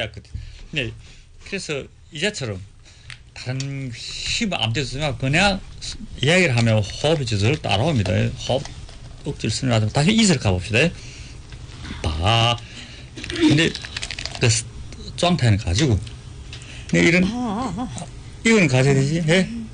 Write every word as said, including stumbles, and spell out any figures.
왔거든. 네. 그래서 이제처럼 다른 힘을 안 돼서 그냥 이야기를 하면 호흡이 저절로 따라옵니다. 호흡 억지를 쓰는 거 다시 이슬 가봅시다. 바. 근데 그 쫑타는 가지고. 근데 이런 이거는 가져야 되지. 예?